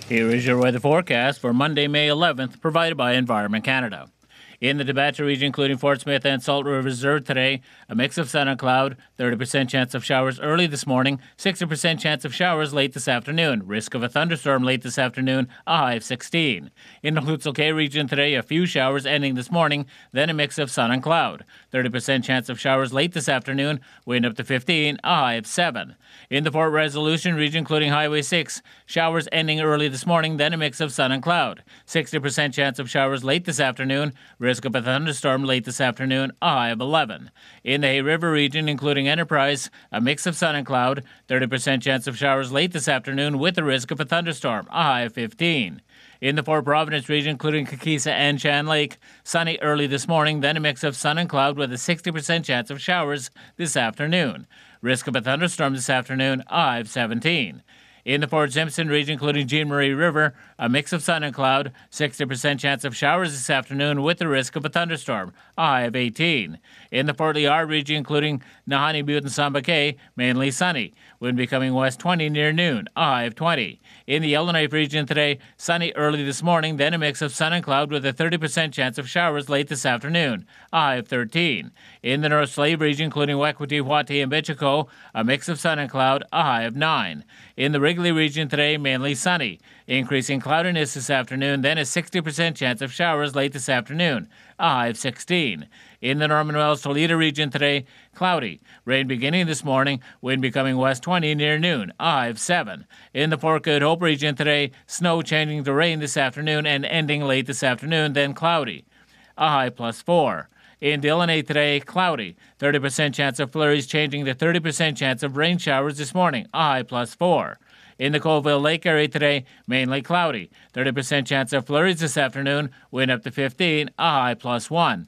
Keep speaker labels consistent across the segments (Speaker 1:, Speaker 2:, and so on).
Speaker 1: Here is your weather forecast for Monday, May 11th, provided by Environment Canada. In the Debatcha region, including Fort Smith and Salt River Reserve today, a mix of sun and cloud, 30% chance of showers early this morning, 60% chance of showers late this afternoon, risk of a thunderstorm late this afternoon, a high of 16. In the Hutzil region today, a few showers ending this morning, then a mix of sun and cloud, 30% chance of showers late this afternoon, wind up to 15, a high of 7. In the Fort Resolution region, including Highway 6, showers ending early this morning, then a mix of sun and cloud, 60% chance of showers late this afternoon, risk of a thunderstorm late this afternoon, a high of 11. In the Hay River region, including Enterprise, a mix of sun and cloud, 30% chance of showers late this afternoon with the risk of a thunderstorm, a high of 15. In the Fort Providence region, including Kakisa and Chan Lake, sunny early this morning, then a mix of sun and cloud with a 60% chance of showers this afternoon. Risk of a thunderstorm this afternoon, a high of 17. In the Fort Simpson region, including Jean Marie River, a mix of sun and cloud, 60% chance of showers this afternoon with the risk of a thunderstorm, a high of 18. In the Fort Liard region, including Nahanni Butte and Samba Cay, mainly sunny, wind becoming west 20 near noon, a high of 20. In the Yellowknife region today, sunny early this morning, then a mix of sun and cloud with a 30% chance of showers late this afternoon, a high of 13. In the North Slave region, including Wekwati, Huati, and Bichico, a mix of sun and cloud, a high of 9. In the Wrigley region today, mainly sunny. Increasing cloudiness this afternoon, then a 60% chance of showers late this afternoon, a high of 16. In the Norman Wells Toledo region today, cloudy. Rain beginning this morning, wind becoming west 20 near noon, a high of 7. In the Fort Good Hope region today, snow changing to rain this afternoon and ending late this afternoon, then cloudy, a high plus 4. In Delaunay today, cloudy. 30% chance of flurries changing to 30% chance of rain showers this morning, a high plus 4. In the Colville Lake area today, mainly cloudy. 30% chance of flurries this afternoon, wind up to 15, a high plus 1.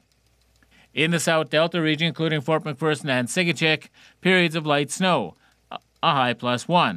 Speaker 1: In the South Delta region, including Fort McPherson and Sigachik, periods of light snow, a high plus 1.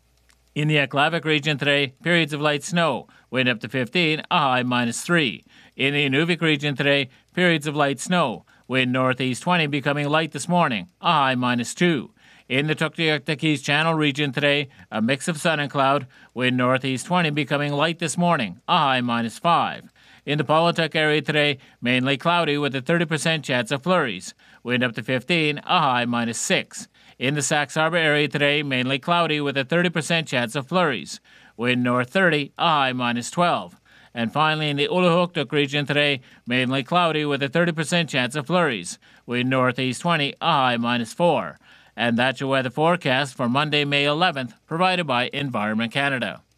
Speaker 1: In the Aklavik region today, periods of light snow, wind up to 15, a high minus 3. In the Inuvik region today, periods of light snow, wind northeast 20 becoming light this morning, a high minus 2. In the Tuktoyaktakis Channel region today, a mix of sun and cloud, wind northeast 20 becoming light this morning, a high minus 5. In the Paulatuk area today, mainly cloudy with a 30% chance of flurries, wind up to 15, a high minus 6. In the Sax Harbor area today, mainly cloudy with a 30% chance of flurries, wind north 30, a high minus 12. And finally, in the Uluhuktuk region today, mainly cloudy with a 30% chance of flurries, wind northeast 20, a high minus 4. And that's your weather forecast for Monday, May 11th, provided by Environment Canada.